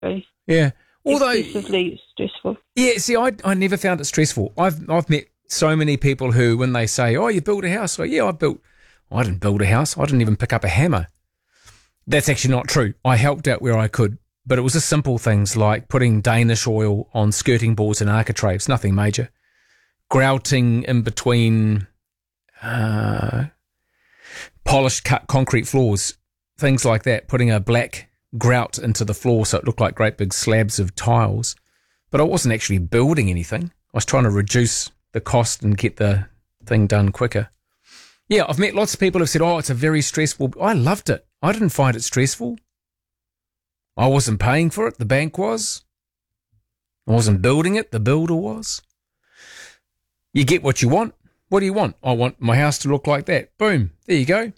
very Yeah. Although, excessively stressful. yeah, see, I never found it stressful. I've met so many people who, when they say, "Oh, you built a house," well, yeah, I didn't build a house. I didn't even pick up a hammer. That's actually not true. I helped out where I could, but it was just simple things like putting Danish oil on skirting boards and architraves, nothing major. Grouting in between polished cut concrete floors, things like that, putting a black grout into the floor so it looked like great big slabs of tiles. But I wasn't actually building anything. I was trying to reduce the cost and get the thing done quicker. Yeah, I've met lots of people who have said, "Oh, it's a very stressful." I loved it. I didn't find it stressful. I wasn't paying for it. The bank was. I wasn't building it. The builder was. You get what you want. What do you want? I want my house to look like that. Boom. There you go.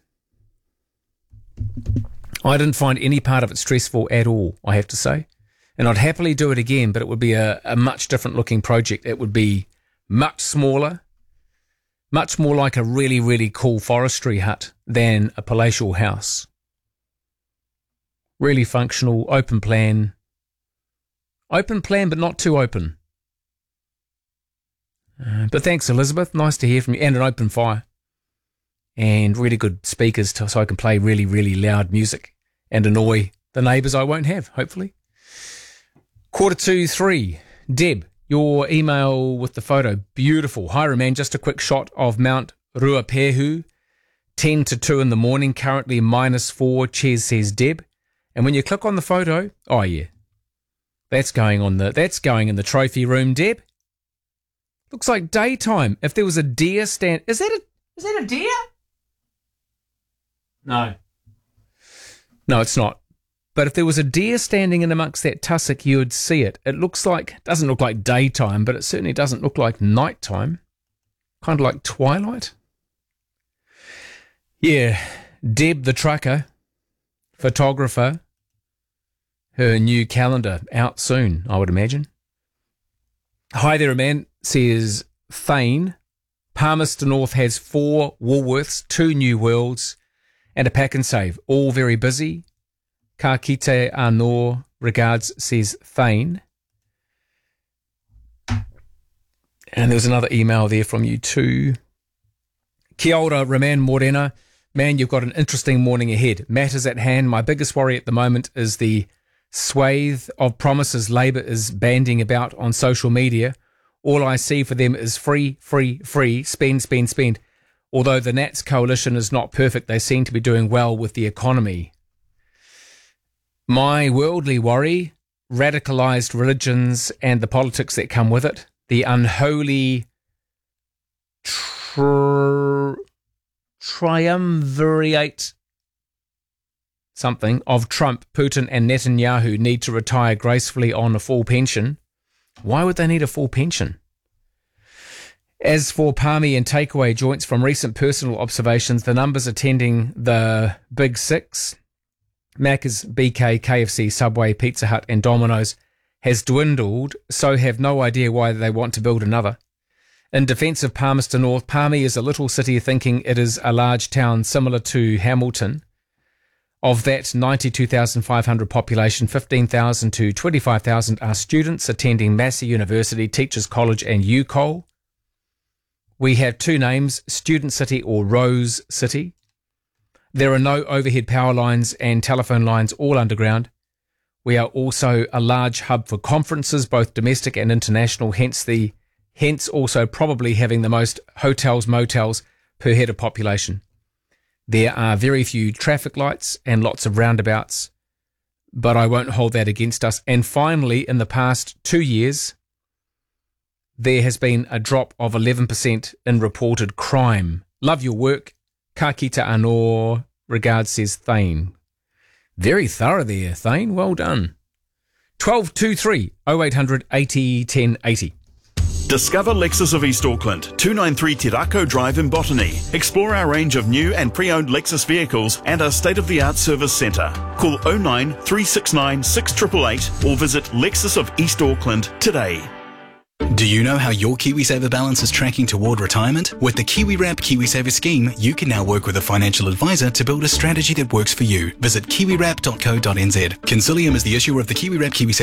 I didn't find any part of it stressful at all, I have to say. And I'd happily do it again, but it would be a much different looking project. It would be much smaller, much more like a really, really cool forestry hut than a palatial house. Really functional, open plan, but not too open. But thanks, Elizabeth. Nice to hear from you. And an open fire. And really good speakers so I can play really, really loud music and annoy the neighbours I won't have, hopefully. 2:45. Deb, your email with the photo. Beautiful. Hi, Roman. Just a quick shot of Mount Ruapehu. 10 to 2 in the morning. Currently -4. Cheers, says Deb. And when you click on the photo, oh yeah, that's going in the trophy room, Deb. Looks like daytime. If there was a deer stand, is that a deer? No, it's not. But if there was a deer standing in amongst that tussock, you would see it. It doesn't look like daytime, but it certainly doesn't look like nighttime. Kind of like twilight. Yeah, Deb the trucker, photographer, her new calendar out soon, I would imagine. Hi there, man, says Thane. Palmerston North has 4 Woolworths, 2 New Worlds, and a Pack and Save. All very busy. Ka kite anō, regards, says Thane. And there was another email there from you too. Kia ora, Roman Morena. Man, you've got an interesting morning ahead. Matters at hand. My biggest worry at the moment is the swathe of promises Labour is banding about on social media. All I see for them is free, free, free, spend, spend, spend. Although the Nats coalition is not perfect, they seem to be doing well with the economy. My worldly worry, radicalised religions and the politics that come with it, the unholy triumvirate something of Trump, Putin and Netanyahu need to retire gracefully on a full pension. Why would they need a full pension? As for Palmy and takeaway joints, from recent personal observations, the numbers attending the Big Six, Macca's, BK, KFC, Subway, Pizza Hut and Domino's, has dwindled, so have no idea why they want to build another. In defence of Palmerston North, Palmy is a little city thinking it is a large town similar to Hamilton. Of that 92,500 population, 15,000 to 25,000 are students attending Massey University, Teachers College and UCOL. We have 2 names, Student City or Rose City. There are no overhead power lines and telephone lines, all underground. We are also a large hub for conferences, both domestic and international, hence also probably having the most hotels, motels per head of population. There are very few traffic lights and lots of roundabouts, but I won't hold that against us. And finally, in the past 2 years, there has been a drop of 11% in reported crime. Love your work. Ka kita anō, regards, says Thane. Very thorough there, Thane. Well done. 1223 0800 80 10 80. Discover Lexus of East Auckland, 293 Te Rako Drive in Botany. Explore our range of new and pre-owned Lexus vehicles and our state-of-the-art service centre. Call 09 369 6888 or visit Lexus of East Auckland today. Do you know how your KiwiSaver balance is tracking toward retirement? With the KiwiWrap KiwiSaver scheme, you can now work with a financial advisor to build a strategy that works for you. Visit kiwiwrap.co.nz. Consilium is the issuer of the KiwiWrap KiwiSaver